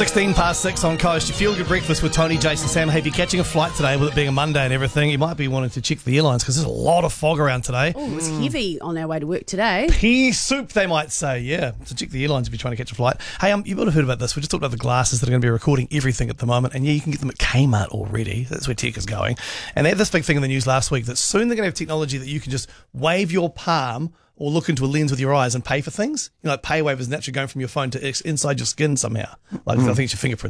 16 past 6 on Coast. You feel good breakfast with Tony, Jason, Sam. Hey, if you're catching a flight today, with it being a Monday and everything, you might be wanting to check the airlines because there's a lot of fog around today. Oh, it's heavy on our way to work today. Pea soup, they might say, yeah. So check the airlines if you're trying to catch a flight. Hey, you would have heard about this. We just talked about the glasses that are going to be recording everything at the moment. And yeah, you can get them at Kmart already. That's where tech is going. And they had this big thing in the news last week that soon they're going to have technology that you can just wave your palm or look into a lens with your eyes and pay for things. You know, like PayWave is naturally going from your phone to inside your skin somehow. Like I think it's your fingerprint.